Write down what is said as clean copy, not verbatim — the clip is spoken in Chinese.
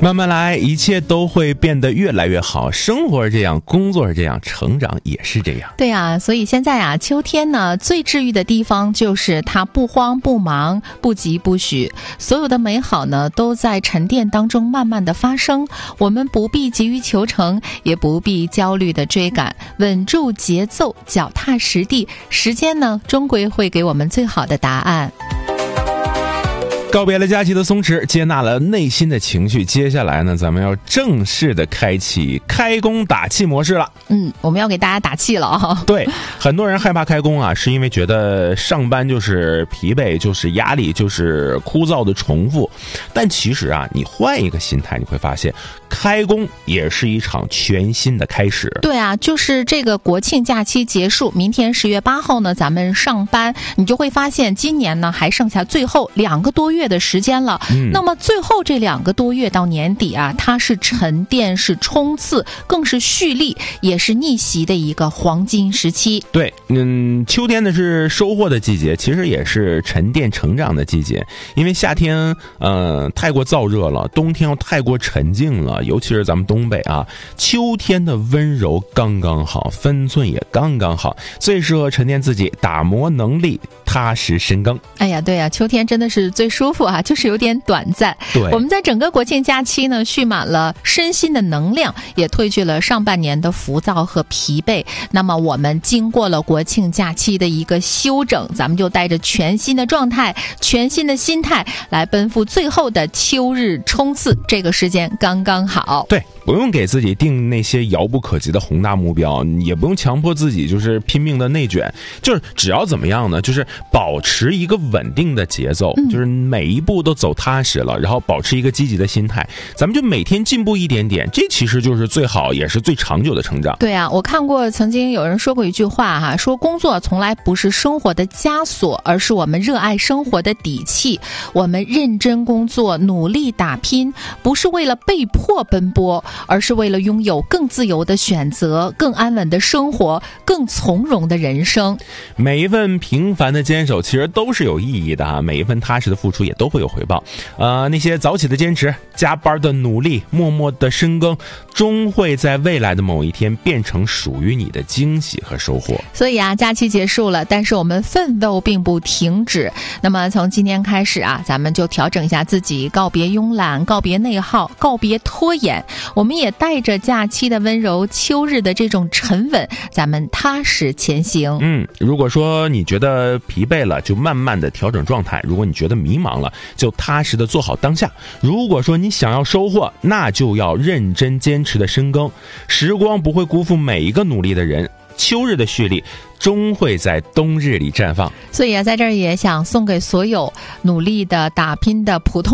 慢慢来，一切都会变得越来越好。生活是这样，工作是这样，成长也是这样。 对啊，所以现在啊，秋天呢最治愈的地方就是它不慌不忙，不急不徐，所有的美好呢都在沉淀当中慢慢的发生。我们不必急于求成，也不必焦虑的追赶，稳住节奏，脚踏实地，时间呢终归会给我们最好的答案。 告别了假期的松弛，接纳了内心的情绪，接下来呢，咱们要正式的开启开工打气模式了。 我们要给大家打气了啊！ 对，很多人害怕开工啊，是因为觉得上班就是疲惫，就是压力，就是枯燥的重复。但其实啊，你换一个心态，你会发现，开工也是一场全新的开始。 对啊，就是这个国庆假期结束，明天10月8号呢，咱们上班，你就会发现今年呢还剩下最后2个多月的时间了。那么最后这2个多月到年底啊，它是沉淀，是冲刺，更是蓄力，也是逆袭的一个黄金时期。 对，秋天呢是收获的季节，其实也是沉淀成长的季节。因为夏天太过燥热了，冬天又太过沉静了，尤其是咱们东北啊，秋天的温柔刚刚好，分寸也刚刚好，最适合沉淀自己，打磨能力，踏实深耕。 哎呀，对呀，秋天真的是最舒服啊，就是有点短暂。 对， 我们在整个国庆假期呢，蓄满了身心的能量，也褪去了上半年的浮躁和疲惫。那么我们经过了国庆假期的一个休整，咱们就带着全新的状态、全新的心态来奔赴最后的秋日冲刺，这个时间刚刚好。 对，不用给自己定那些遥不可及的宏大目标，也不用强迫自己就是拼命的内卷，就是只要怎么样呢，就是保持一个稳定的节奏，就是每一步都走踏实了，然后保持一个积极的心态，咱们就每天进步一点点，这其实就是最好也是最长久的成长。 对啊，我看过曾经有人说过一句话哈，说工作从来不是生活的枷锁，而是我们热爱生活的底气。我们认真工作，努力打拼，不是为了被迫奔波，而是为了拥有更自由的选择，更安稳的生活，更从容的人生。 每一份平凡的坚守其实都是有意义的啊，每一份踏实的付出也都会有回报。那些早起的坚持，加班的努力，默默的深耕，终会在未来的某一天变成属于你的惊喜和收获。 所以啊，假期结束了，但是我们奋斗并不停止。那么从今天开始啊，咱们就调整一下自己，告别慵懒，告别内耗，告别拖延。我们也带着假期的温柔，秋日的这种沉稳，咱们踏实前行。 如果说你觉得疲惫了，就慢慢的调整状态；如果你觉得迷茫了，就踏实的做好当下。如果说你想要收获，那就要认真坚持的深耕。时光不会辜负每一个努力的人，秋日的蓄力终会在冬日里绽放。 所以啊，在这儿也想送给所有努力的打拼的普通